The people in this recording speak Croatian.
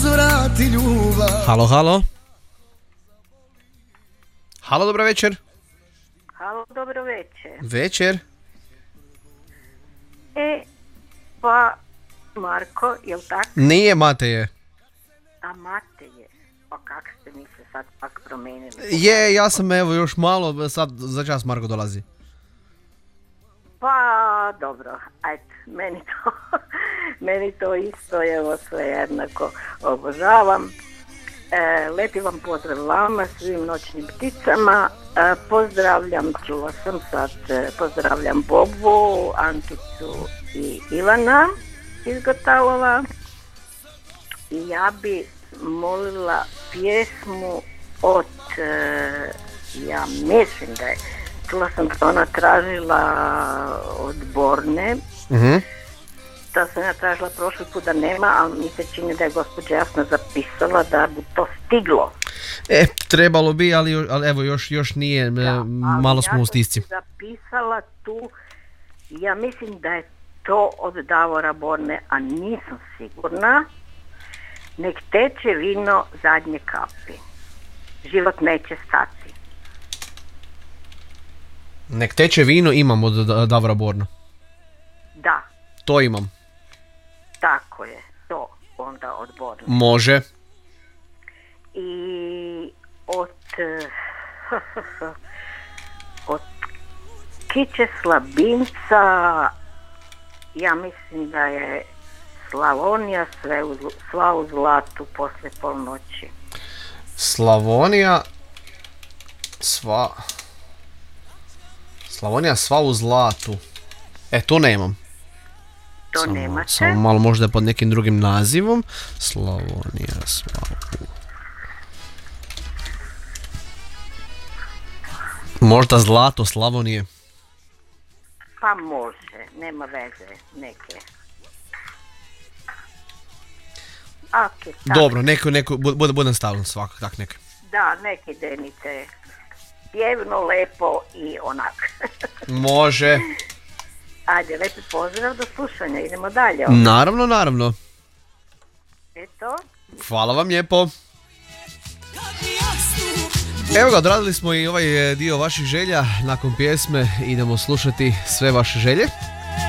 uzvrati ljubav. Halo, halo. Halo, dobro večer. Halo, dobro večer. Večer. Pa, Marko, jel tako? Nije, Mate je. A Mate je. Pa kak ste mi se sad pak promijenili? Je, ja sam evo još malo, sad za čas Marko dolazi. Pa, dobro, ajde, meni to isto, evo, sve jednako obožavam. Lepi vam pozdrav vama, svim noćnim pticama. Pozdravljam, čula sam sad, pozdravljam Bobu, Ankicu i Ivana iz Gotalova. I ja bi molila pjesmu od, ja mislim da je, čula sam da ona tražila od Borne. Da sam ja tražila prošli put da nema, ali mi se čini da je gospođa Jasna zapisala da bi to stiglo. Trebalo bi, ali evo još nije, malo smo u stisci. Ja sam zapisala tu, ja mislim da je to od Davora Borne, a nisam sigurna. Nek teče vino zadnje kapi, život neće stati. Nek teče vino imam od Davora Borna. Da. To imam. Tako je, to onda od Borna. Može. I od Kiće Slabinca, ja mislim da je Slavonija sva u zlatu poslije polnoći. Slavonija sva u zlatu. To nemam. To nemate? Samo malo možda pod nekim drugim nazivom. Slavonija sva u... Možda zlato Slavonije. Pa može, nema veze, neke. Okay, dobro, neko budem stavljen svakak, tak neke. Da, neke denice. Pjevno, lepo i onak. Može. Ajde, lepi pozdrav, do slušanja, idemo dalje. Naravno. Eto. Hvala vam lijepo. Evo ga, odradili smo i ovaj dio vaših želja. Nakon pjesme idemo slušati sve vaše želje.